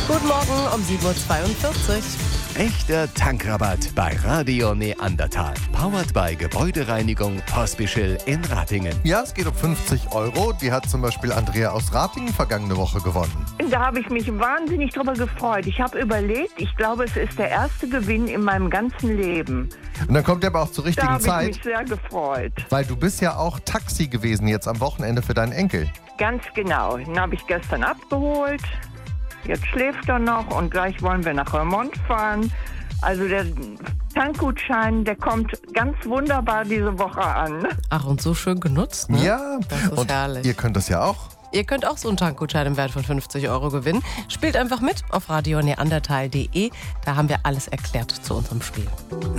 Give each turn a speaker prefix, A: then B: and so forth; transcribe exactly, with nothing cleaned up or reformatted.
A: Guten Morgen um sieben Uhr zweiundvierzig.
B: Echter Tankrabatt bei Radio Neandertal. Powered by Gebäudereinigung Pospischl in Ratingen.
C: Ja, es geht um fünfzig Euro. Die hat zum Beispiel Andrea aus Ratingen vergangene Woche gewonnen.
D: Da habe ich mich wahnsinnig drüber gefreut. Ich habe überlegt, ich glaube, es ist der erste Gewinn in meinem ganzen Leben.
C: Und dann kommt er aber auch zur
D: Da
C: richtigen
D: habe ich
C: Zeit,
D: mich sehr gefreut.
C: weil du bist ja auch Taxi gewesen jetzt am Wochenende für deinen Enkel.
D: Ganz genau. Den habe ich gestern abgeholt. Jetzt schläft er noch und gleich wollen wir nach Remont fahren. Also der Tankgutschein, der kommt ganz wunderbar diese Woche an.
A: Ach, und so schön genutzt, ne?
C: Ja,
A: Das ist
C: und
A: herrlich.
C: ihr könnt das ja auch.
A: Ihr könnt auch so einen Tankgutschein im Wert von fünfzig Euro gewinnen. Spielt einfach mit auf radio neandertal punkt de. Da haben wir alles erklärt zu unserem Spiel.